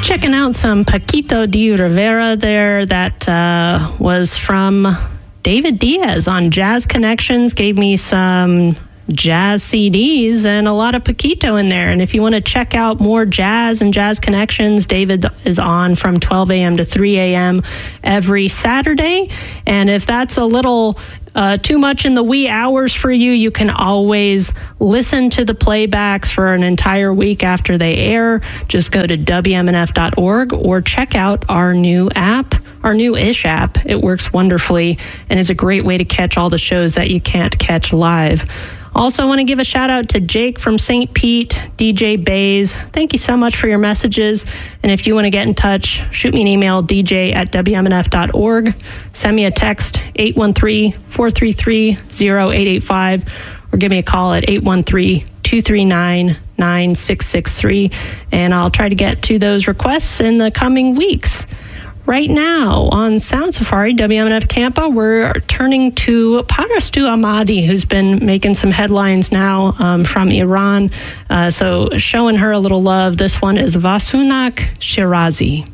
Checking out some Paquito de Rivera there. That was from David Diaz on Jazz Connections. Gave me some jazz CDs and a lot of Paquito in there. And if you want to check out more jazz and Jazz Connections, David is on from 12 a.m. to 3 a.m. every Saturday. And if that's a little too much in the wee hours for you, you can always listen to the playbacks for an entire week after they air. Just go to WMNF.org or check out our new app, our new-ish app. It works wonderfully and is a great way to catch all the shows that you can't catch live. Also want to give a shout out to Jake from St. Pete, DJ Bays. Thank you so much for your messages. And if you want to get in touch, shoot me an email, dj@WMNF.org. Send me a text, 813-433-0885, or give me a call at 813-239-9663. And I'll try to get to those requests in the coming weeks. Right now on Sound Safari, WMNF Tampa, we're turning to Parastu Ahmadi, who's been making some headlines now from Iran. So showing her a little love. This one is Vasunak Shirazi.